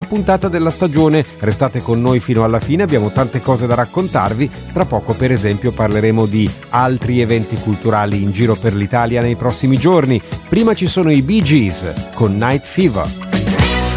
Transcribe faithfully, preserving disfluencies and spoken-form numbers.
puntata della stagione. Restate con noi fino alla fine, abbiamo tante cose da raccontarvi. Tra poco, per esempio, parleremo di altri eventi culturali in giro per l'Italia nei prossimi giorni. Prima ci sono i Bee Gees con Night Fever.